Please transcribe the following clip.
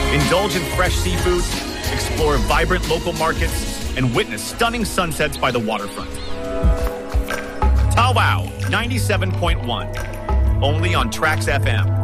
Indulge in fresh seafood, explore vibrant local markets, and witness stunning sunsets by the waterfront. Tawau 97.1, only on Trax FM.